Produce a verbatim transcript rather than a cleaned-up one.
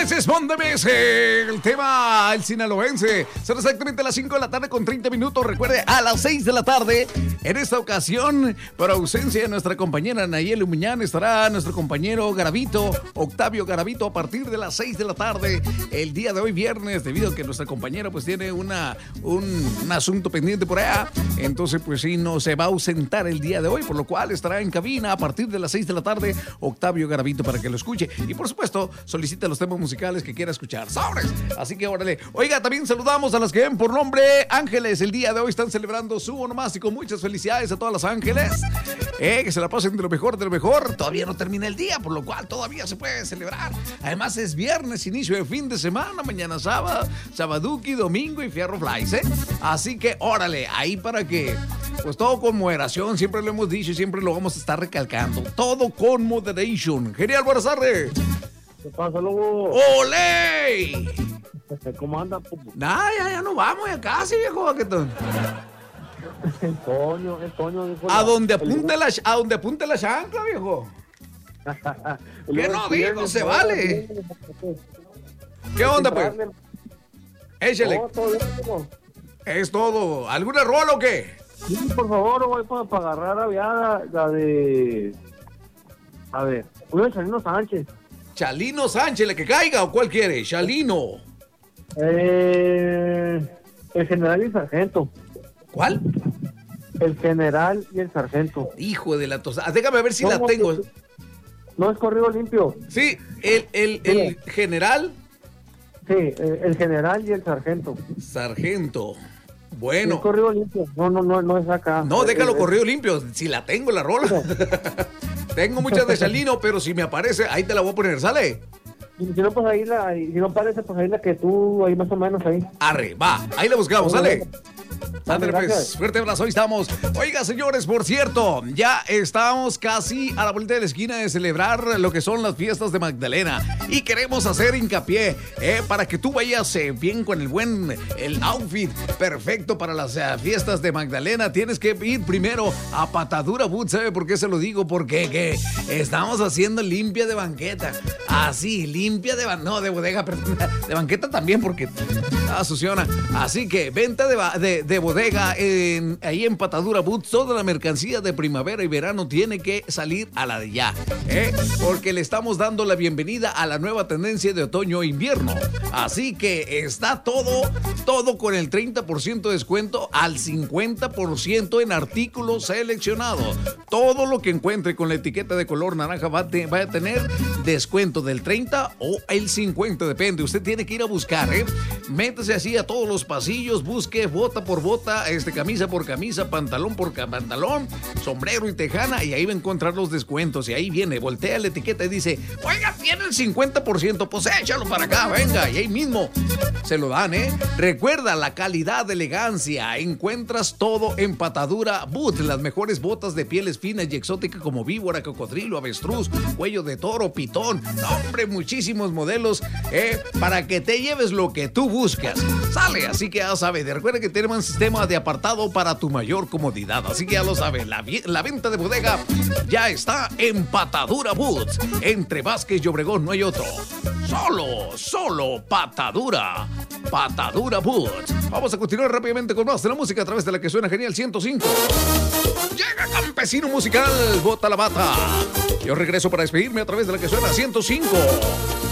Meses Mondemese, el tema El Sinaloense. Son exactamente las cinco de la tarde con treinta minutos. Recuerde, a las seis de la tarde. En esta ocasión, por ausencia de nuestra compañera Nayeli Muñán, estará nuestro compañero Garavito, Octavio Garavito, a partir de las seis de la tarde. El día de hoy, viernes, debido a que nuestra compañera pues tiene una, un, un asunto pendiente por allá. Entonces, pues sí, no se va a ausentar el día de hoy, por lo cual estará en cabina a partir de las seis de la tarde Octavio Garavito para que lo escuche. Y por supuesto, solicita los temas musicales que quiera escuchar. ¡Sobres! Así que órale. Oiga, también saludamos a las que ven por nombre Ángeles. El día de hoy están celebrando su onomástico. Muchas felicidades a todas las Ángeles. Eh, que se la pasen de lo mejor, de lo mejor. Todavía no termina el día, por lo cual todavía se puede celebrar. Además es viernes, inicio de fin de semana. Mañana sábado, sabaduki, domingo y fierro flies, ¿eh? Así que órale, ahí para que, pues todo con moderación. Siempre lo hemos dicho y siempre lo vamos a estar recalcando. Todo con moderation. Genial, buenas tardes. ¿Qué pasa, lobo? ¡Olé! ¿Cómo anda, puto? Nah, ya, ya no vamos, ya casi, viejo baquetón. El Toño, el Toño. Dijo A la- donde el- apunte la, a donde apunte la chancla, viejo. el- Que no, el- digo, el- se el- vale. el- ¿Qué onda, pues? Échale. No, todo bien, lobo. Es todo. ¿Alguna rola o qué? Sí, por favor, voy para, para agarrar a viada, la de... A ver, uno de Chalino Sánchez. Chalino Sánchez, ¿le que caiga o cuál quiere? Chalino. Eh, el general y el sargento. ¿Cuál? El general y el sargento. Hijo de la tosada. Déjame ver si No, la no, tengo. No es corrido limpio. Sí, el, el, el general Sí, eh, el general y el sargento. sargento. No Bueno. es corrido limpio. No, no, no, no es acá. No, déjalo Eh, eh, corrido limpio. Si la tengo la rola. Tengo muchas de Chalino, pero si me aparece, ahí te la voy a poner. ¿Sale? Si no, pues ahí la, si no parece, pues ahí la que tú, ahí más o menos ahí. Arre, va. Ahí la buscamos. ¿Sale? Ándale, pues, Gracias. fuerte abrazo, hoy estamos. Oiga, señores, por cierto, ya estamos casi a la vuelta de la esquina de celebrar lo que son las fiestas de Magdalena. Y queremos hacer hincapié eh, para que tú vayas eh, bien con el buen, el outfit perfecto para las eh, fiestas de Magdalena. Tienes que ir primero a Patadura Boots, ¿sabe por qué se lo digo? Porque que estamos haciendo limpia de banqueta. Así, limpia de ban- no, de bodega, perdón, de banqueta también, porque ah, suciona. Así que venta de, ba- de, de bodega en, ahí en Patadura Boots. Toda la mercancía de primavera y verano tiene que salir a la de ya, ¿eh? Porque le estamos dando la bienvenida a la nueva tendencia de otoño e invierno. Así que está todo, todo con el treinta por ciento de descuento al cincuenta por ciento en artículos seleccionados. Todo lo que encuentre con la etiqueta de color naranja va a, te- va a tener descuento del treinta o el cincuenta, depende. Usted tiene que ir a buscar, ¿eh? Métese así a todos los pasillos, busque bota por bota, este, camisa por camisa, pantalón por ca- pantalón, sombrero y tejana, y ahí va a encontrar los descuentos. Y ahí viene, voltea la etiqueta y dice, oiga, tiene el cincuenta por ciento, pues échalo para acá, venga. Y ahí mismo se lo dan, ¿eh? Recuerda la calidad, elegancia. Encuentras todo en Patadura Boot, las mejores botas de pieles finas y exóticas como víbora, cocodrilo, avestruz, cuello de toro, pitón. No, hombre, muchísimos modelos, ¿eh? Para que te lleves lo que tú buscas. Sale, así que ya sabes. Recuerda que tenemos un sistema de apartado para tu mayor comodidad. Así que ya lo sabes, la, vi- la venta de bodega ya está en Patadura Boots. Entre Vázquez y Obregón no hay otro. Solo, solo Patadura. Patadura Boots. Vamos a continuar rápidamente con más de la música a través de la que suena genial ciento cinco. Llega Campesino Musical, bota la bata. Yo regreso para despedirme a través de la que suena ciento cinco.